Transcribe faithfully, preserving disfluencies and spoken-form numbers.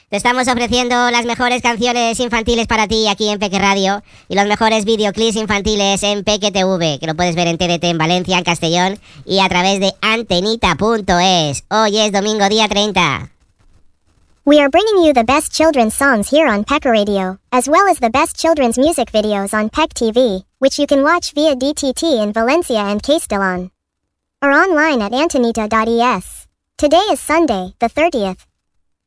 Te estamos ofreciendo las mejores canciones infantiles para ti aquí en Peque Radio y los mejores videoclips infantiles en Peque T V, que lo puedes ver en T D T en Valencia, en Castellón y a través de antenita punto es. Hoy es domingo día treinta. We are bringing you the best children's songs here on Peck Radio, as well as the best children's music videos on Peck T V, which you can watch via D T T in Valencia and Castellón, or online at antonita dot es. Today is Sunday, the thirtieth,